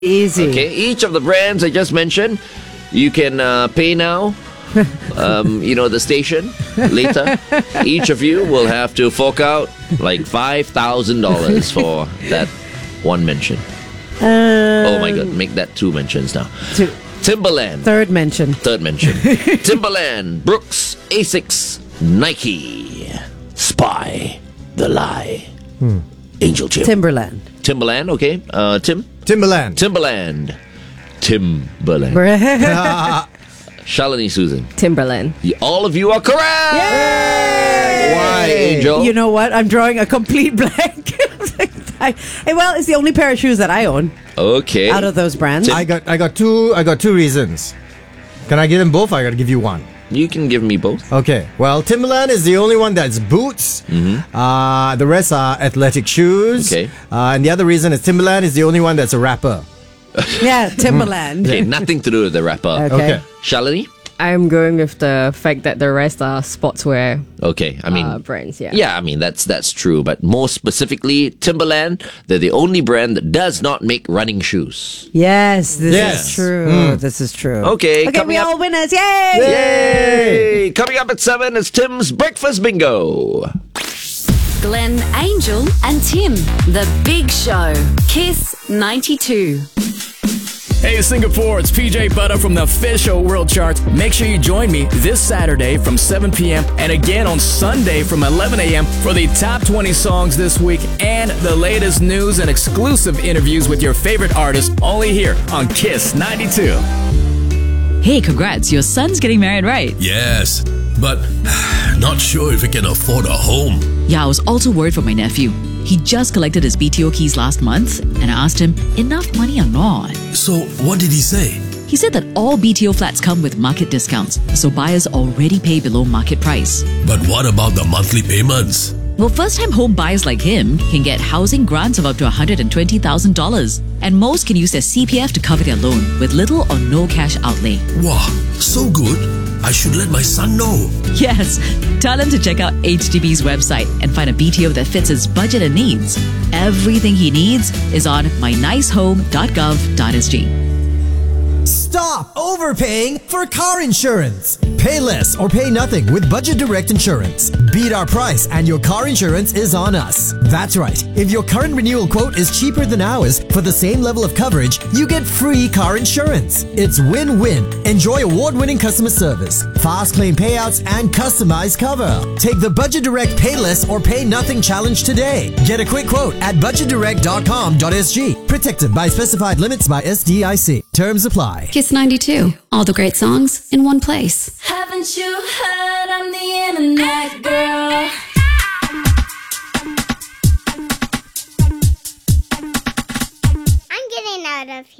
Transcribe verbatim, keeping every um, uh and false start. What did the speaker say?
Easy. Okay, each of the brands I just mentioned, you can uh, pay now. um, you know, the station later. Each of you will have to fork out like five thousand dollars for that one mention. Um, Oh my God, make that two mentions now. Two. Timberland. Third mention. Third mention. Timberland, Brooks, Asics, Nike, Spy, The Lie, Hmm. Angel Chip. Timberland. Timberland, okay. Uh, Tim? Timberland. Timberland. Timberland. Shalini Susan. Timberland. Y- All of you are correct! Why, Angel? You know what? I'm drawing a complete blank. I, eh, well, it's the only pair of shoes that I own Okay. out of those brands. I got I got two I got two reasons. Can I give them both? Or I gotta give you one. You can give me both. Okay. Well, Timberland is the only one that's boots. Uh, the rest are athletic shoes. Okay. Uh, and the other reason is Timberland is the only one that's a rapper. Yeah, Timberland. Okay, nothing to do with the rapper. Okay. Okay. Shalini? I'm going with the fact that the rest are sportswear Okay, I mean... uh, brands. Yeah. Yeah, I mean, that's that's true. But more specifically, Timberland, they're the only brand that does not make running shoes. Yes, this Yes. is true. This is true. Okay, Okay, coming we up- all winners. Yay! Yay! Coming up at seven is Tim's Breakfast Bingo. Glenn, Angel, and Tim. The Big Show. Kiss ninety-two. Hey Singapore, it's P J Butter from the Official World Charts. Make sure you join me this Saturday from seven p.m. and again on Sunday from eleven a.m. for the top twenty songs this week and the latest news and exclusive interviews with your favorite artists only here on Kiss ninety-two. Hey, congrats, your son's getting married, right? Yes, but not sure if we can afford a home. Yeah, I was also worried for my nephew. He just collected his B T O keys last month, and I asked him, enough money or not? So what did he say? He said that all B T O flats come with market discounts, so buyers already pay below market price. But what about the monthly payments? Well, first-time home buyers like him can get housing grants of up to one hundred twenty thousand dollars, and most can use their C P F to cover their loan with little or no cash outlay. Wow, so good. I should let my son know. Yes, tell him to check out H D B's website and find a B T O that fits his budget and needs. Everything he needs is on my nice home dot gov dot s g. Stop overpaying for car insurance. Pay less or pay nothing with Budget Direct Insurance. Beat our price and your car insurance is on us. That's right. If your current renewal quote is cheaper than ours for the same level of coverage, you get free car insurance. It's win-win. Enjoy award-winning customer service, fast claim payouts, and customized cover. Take the Budget Direct Pay Less or Pay Nothing challenge today. Get a quick quote at budget direct dot com dot s g. Protected by specified limits by S D I C. Terms apply. Kiss ninety-two. All the great songs in one place. Haven't you heard I'm the internet girl? I'm getting out of here.